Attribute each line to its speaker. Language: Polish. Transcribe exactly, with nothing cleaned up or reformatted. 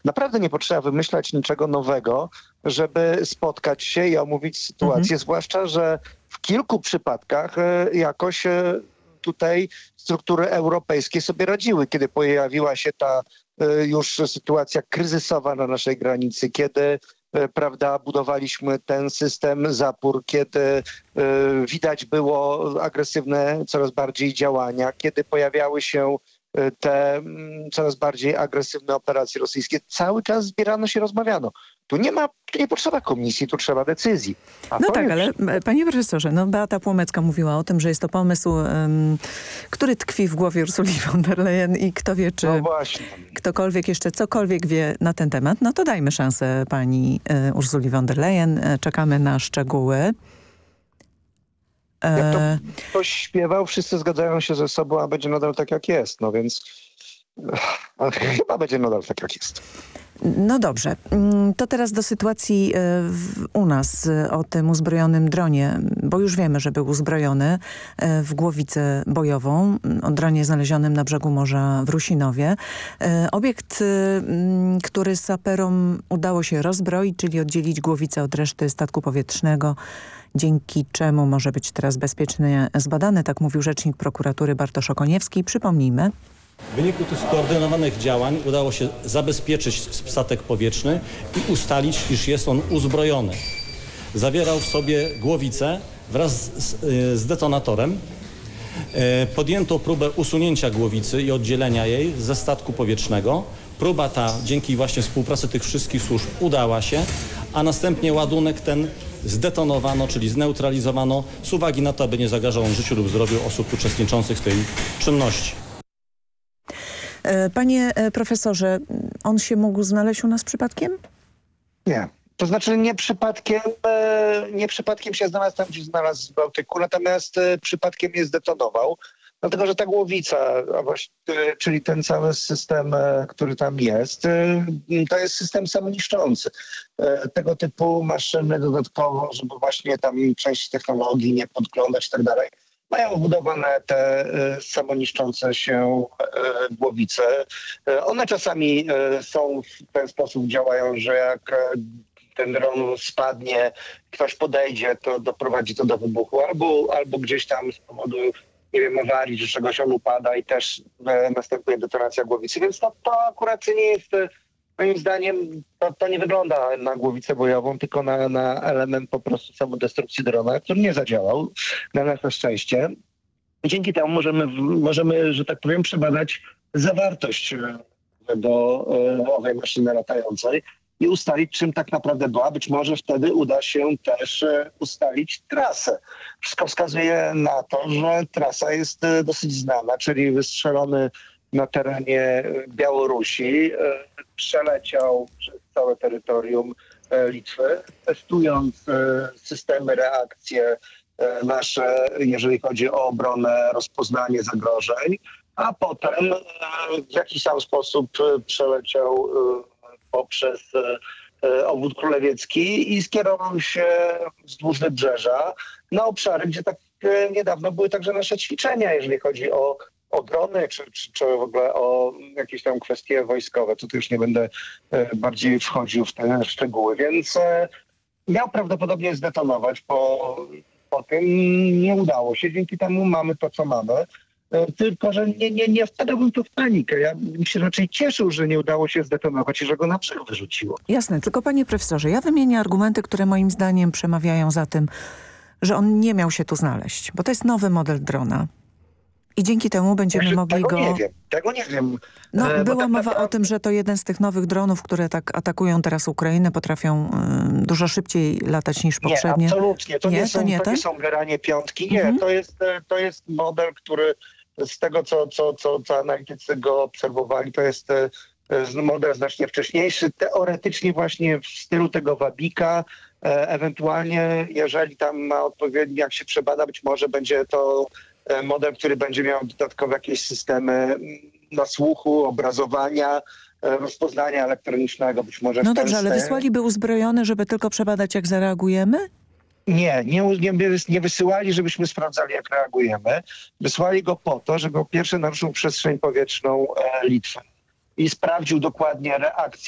Speaker 1: naprawdę nie potrzeba wymyślać niczego nowego, żeby spotkać się i omówić sytuację, mhm. zwłaszcza, że w kilku przypadkach jakoś tutaj struktury europejskie sobie radziły, kiedy pojawiła się ta już sytuacja kryzysowa na naszej granicy, kiedy prawda, budowaliśmy ten system zapór, kiedy y, widać było agresywne coraz bardziej działania, kiedy pojawiały się y, te y, coraz bardziej agresywne operacje rosyjskie. Cały czas zbierano się, rozmawiano. Tu nie ma, tu nie potrzeba komisji, tu trzeba decyzji. A
Speaker 2: no tak,
Speaker 1: jest...
Speaker 2: ale panie profesorze, no Beata Płomecka mówiła o tym, że jest to pomysł, um, który tkwi w głowie Ursuli von der Leyen i kto wie, czy
Speaker 1: no właśnie. ktokolwiek
Speaker 2: jeszcze cokolwiek wie na ten temat. No to dajmy szansę pani e, Ursuli von der Leyen. E, czekamy na szczegóły.
Speaker 1: E... Jak to ktoś śpiewał, wszyscy zgadzają się ze sobą, a będzie nadal tak, jak jest. No więc ale chyba będzie nadal tak, jak jest.
Speaker 2: No dobrze, to teraz do sytuacji w, u nas o tym uzbrojonym dronie, bo już wiemy, że był uzbrojony w głowicę bojową, o dronie znalezionym na brzegu morza w Rusinowie. Obiekt, który saperom udało się rozbroić, czyli oddzielić głowicę od reszty statku powietrznego, dzięki czemu może być teraz bezpiecznie zbadany, tak mówił rzecznik prokuratury Bartosz Okoniewski. Przypomnijmy.
Speaker 3: W wyniku tych skoordynowanych działań udało się zabezpieczyć statek powietrzny i ustalić, iż jest on uzbrojony. Zawierał w sobie głowicę wraz z, z detonatorem. Podjęto próbę usunięcia głowicy i oddzielenia jej ze statku powietrznego. Próba ta dzięki właśnie współpracy tych wszystkich służb udała się, a następnie ładunek ten zdetonowano, czyli zneutralizowano z uwagi na to, aby nie zagrażał on życiu lub zdrowiu osób uczestniczących w tej czynności.
Speaker 2: Panie profesorze, on się mógł znaleźć u nas przypadkiem?
Speaker 1: Nie. To znaczy nie przypadkiem, nie przypadkiem się znalazł tam, gdzie znalazł w Bałtyku, natomiast przypadkiem nie zdetonował. Dlatego, że ta głowica, a właśnie, czyli ten cały system, który tam jest, to jest system samoniszczący. Tego typu maszyny dodatkowo, żeby właśnie tam część technologii nie podglądać i tak dalej, mają wbudowane te y, samoniszczące się y, głowice. Y, one czasami y, są w ten sposób działają, że jak y, ten dron spadnie, ktoś podejdzie, to doprowadzi to do wybuchu. Albo, albo gdzieś tam z powodu, nie wiem, awarii, że czegoś on upada i też y, następuje detonacja głowicy. Więc to, to akurat nie jest... Y, Moim zdaniem to, to nie wygląda na głowicę bojową, tylko na, na element po prostu samodestrukcji drona, który nie zadziałał, na nasze szczęście. Dzięki temu możemy, możemy, że tak powiem, przebadać zawartość do owej maszyny latającej i ustalić, czym tak naprawdę była. Być może wtedy uda się też ustalić trasę. Wszystko wskazuje na to, że trasa jest dosyć znana, czyli wystrzelony na terenie Białorusi, przeleciał przez całe terytorium Litwy, testując systemy, reakcje nasze, jeżeli chodzi o obronę, rozpoznanie zagrożeń, a potem w jakiś tam sposób przeleciał poprzez obwód królewiecki i skierował się wzdłuż wybrzeża na obszary, gdzie tak niedawno były także nasze ćwiczenia, jeżeli chodzi o o drony, czy, czy, czy w ogóle o jakieś tam kwestie wojskowe. Tu już nie będę e, bardziej wchodził w te szczegóły. Więc e, miał prawdopodobnie zdetonować po, po tym. Nie udało się. Dzięki temu mamy to, co mamy. E, tylko, że nie, nie, nie wpadałbym tu w panikę. Ja bym się raczej cieszył, że nie udało się zdetonować i że go na brzeg wyrzuciło.
Speaker 2: Jasne. Tylko panie profesorze, ja wymienię argumenty, które moim zdaniem przemawiają za tym, że on nie miał się tu znaleźć. Bo to jest nowy model drona. I dzięki temu będziemy
Speaker 1: Znaczy,
Speaker 2: mogli
Speaker 1: tego
Speaker 2: go...
Speaker 1: nie wiem, tego nie wiem.
Speaker 2: No,
Speaker 1: e,
Speaker 2: była
Speaker 1: tak
Speaker 2: mowa
Speaker 1: naprawdę...
Speaker 2: o tym, że to jeden z tych nowych dronów, które tak atakują teraz Ukrainę, potrafią y, dużo szybciej latać niż poprzednie.
Speaker 1: Nie, absolutnie. To nie, nie, są,
Speaker 2: to nie,
Speaker 1: to nie
Speaker 2: tak?
Speaker 1: są geranie piątki. Nie,
Speaker 2: mhm.
Speaker 1: to, jest, to jest model, który z tego, co, co, co, co analitycy go obserwowali, to jest model znacznie wcześniejszy. Teoretycznie właśnie w stylu tego Wabika. Ewentualnie, jeżeli tam ma odpowiednio, jak się przebada, być może będzie to model, który będzie miał dodatkowe jakieś systemy nasłuchu, obrazowania, rozpoznania elektronicznego, być może.
Speaker 2: No dobrze, ale wysłaliby uzbrojony, żeby tylko przebadać, jak zareagujemy?
Speaker 1: Nie, nie, nie, nie wysyłali, żebyśmy sprawdzali, jak reagujemy. Wysłali go po to, żeby po pierwsze naruszył przestrzeń powietrzną Litwy i sprawdził dokładnie reakcję